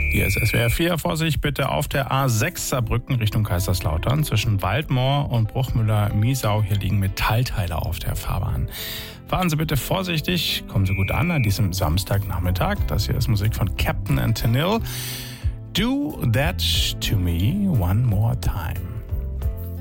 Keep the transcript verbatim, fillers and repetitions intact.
Hier ist S W R vier. Vorsicht bitte auf der A sechs Saarbrücken Richtung Kaiserslautern zwischen Waldmoor und Bruchmüller-Miesau. Hier liegen Metallteile auf der Fahrbahn. Fahren Sie bitte vorsichtig, kommen Sie gut an an diesem Samstagnachmittag. Das hier ist Musik von Captain and Tennille. Do that to me one more time.